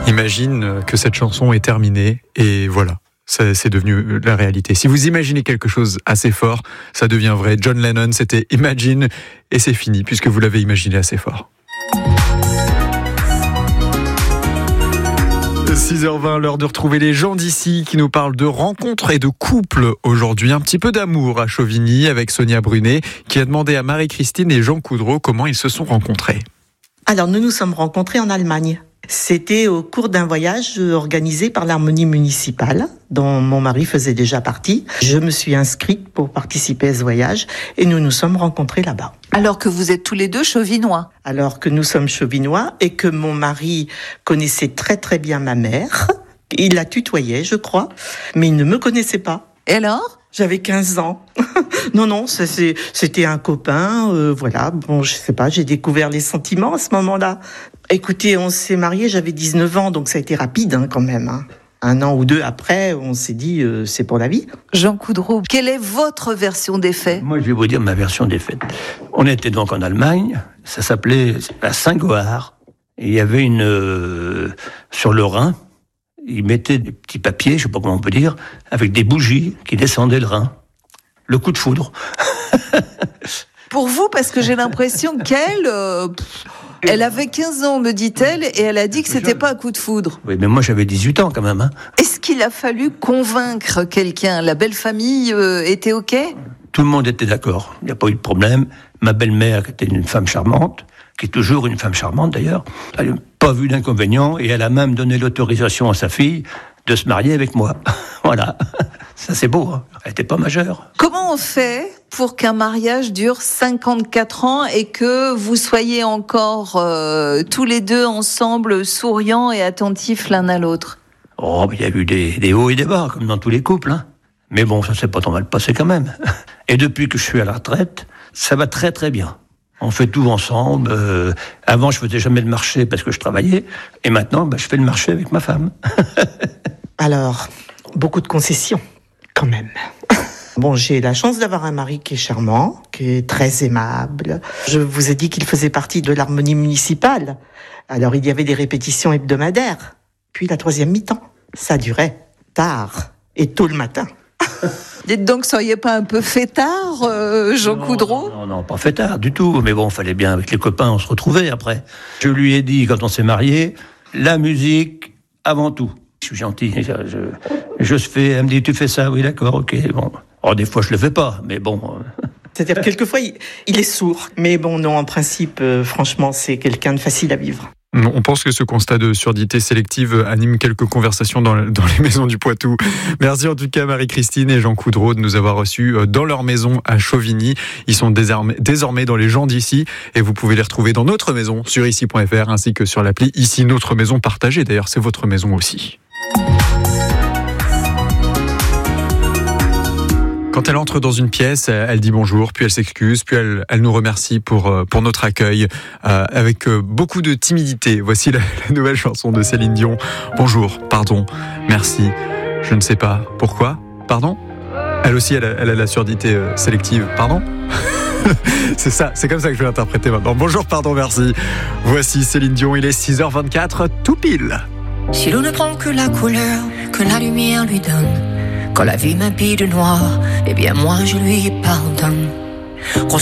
Imagine que cette chanson est terminée et voilà, c'est devenu la réalité. Si vous imaginez quelque chose assez fort, ça devient vrai. John Lennon, c'était Imagine et c'est fini puisque vous l'avez imaginé assez fort. 6h20, l'heure de retrouver les gens d'ici qui nous parlent de rencontres et de couples aujourd'hui. Un petit peu d'amour à Chauvigny avec Sonia Brunet qui a demandé à Marie-Christine et Jean Coudreau comment ils se sont rencontrés. Alors nous nous sommes rencontrés en Allemagne. C'était au cours d'un voyage organisé par l'Harmonie municipale, dont mon mari faisait déjà partie. Je me suis inscrite pour participer à ce voyage et nous nous sommes rencontrés là-bas. Alors que vous êtes tous les deux chauvinois. Alors que nous sommes chauvinois et que mon mari connaissait très très bien ma mère. Il la tutoyait, je crois, mais il ne me connaissait pas. Et alors ? J'avais 15 ans. Non, c'était un copain, voilà. Bon, je sais pas, j'ai découvert les sentiments à ce moment-là. Écoutez, on s'est mariés, j'avais 19 ans, donc ça a été rapide quand même. 1 an ou 2 après, on s'est dit, c'est pour la vie. Jean Coudreau, quelle est votre version des faits ? Moi, je vais vous dire ma version des faits. On était donc en Allemagne, ça s'appelait à Saint-Goard. Et il y avait sur le Rhin, ils mettaient des petits papiers, je sais pas comment on peut dire, avec des bougies qui descendaient le Rhin. Le coup de foudre. Pour vous, parce que j'ai l'impression qu'elle... elle avait 15 ans, me dit-elle, et elle a dit que c'était pas un coup de foudre. Oui, mais moi j'avais 18 ans quand même. Est-ce qu'il a fallu convaincre quelqu'un ? La belle famille était OK ? Tout le monde était d'accord, il n'y a pas eu de problème. Ma belle-mère, qui était une femme charmante, qui est toujours une femme charmante d'ailleurs, elle n'a pas vu d'inconvénient et elle a même donné l'autorisation à sa fille de se marier avec moi. Voilà, ça c'est beau, elle n'était pas majeure. Comment on fait pour qu'un mariage dure 54 ans et que vous soyez encore tous les deux ensemble, souriants et attentifs l'un à l'autre ? Oh, il y a eu des hauts et des bas, comme dans tous les couples. Mais bon, ça s'est pas trop mal passé quand même. Et depuis que je suis à la retraite, ça va très très bien. On fait tout ensemble. Avant, je faisais jamais de marché parce que je travaillais. Et maintenant, je fais le marché avec ma femme. Alors, beaucoup de concessions, quand même. Bon, j'ai la chance d'avoir un mari qui est charmant, qui est très aimable. Je vous ai dit qu'il faisait partie de l'harmonie municipale. Alors, il y avait des répétitions hebdomadaires. Puis la 3e mi-temps. Ça durait tard et tôt le matin. Dites donc, seriez pas un peu fêtard, Jean Coudreau ? Non, pas fêtard du tout. Mais bon, fallait bien, avec les copains, on se retrouvait après. Je lui ai dit, quand on s'est mariés, la musique avant tout. Je suis gentil, je fais, elle me dit, tu fais ça, oui d'accord, ok, bon. Alors des fois je le fais pas, mais bon. C'est-à-dire quelqueufas il est sourd, mais bon non, en principe, franchement, c'est quelqu'un de facile à vivre. On pense que ce constat de surdité sélective anime quelques conversations dans les maisons du Poitou. Merci en tout cas Marie-Christine et Jean Coudreau de nous avoir reçus dans leur maison à Chauvigny. Ils sont désormais dans les gens d'ici et vous pouvez les retrouver dans notre maison sur ici.fr ainsi que sur l'appli Ici Notre Maison Partagée. D'ailleurs, c'est votre maison aussi. Quand elle entre dans une pièce, elle dit bonjour, puis elle s'excuse, puis elle nous remercie pour notre accueil avec beaucoup de timidité. Voici la nouvelle chanson de Céline Dion. Bonjour, pardon, merci, je ne sais pas pourquoi, pardon. Elle aussi, elle a la surdité sélective, pardon. C'est ça, c'est comme ça que je vais l'interpréter maintenant. Bonjour, pardon, merci. Voici Céline Dion, il est 6h24, tout pile. Si l'on ne prend que la couleur que la lumière lui donne, quand la vie m'habille de noir, eh bien moi je lui pardonne.